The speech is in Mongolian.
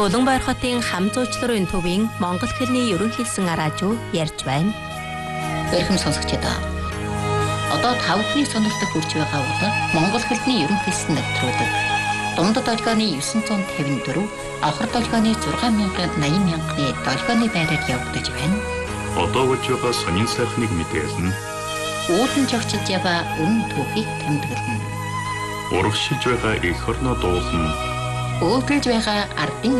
Улаанбаяр хотын хам зуучларын төвийн Монгол хэлний ерөнхийлсэн араажуу ярьж байна. Эрхэм сонсогчдоо. Одоо 5-ны сонирхолтой хүрч байгаа бол Монгол хэлний ерөнхийлсэн нэвтрүүлэг. Дундад долгионы 954, авхар долгионы 6,80,000-ны долгионы байраар явагдаж байна. Одоо болж байгаа сонин сайхныг мэдээлнэ. Уулын жогчж яваа үнэн түүхийг тэмдэглэнэ. Урагшилж байгаа эх орноо дуулна. Өөдөлж байгаа ардын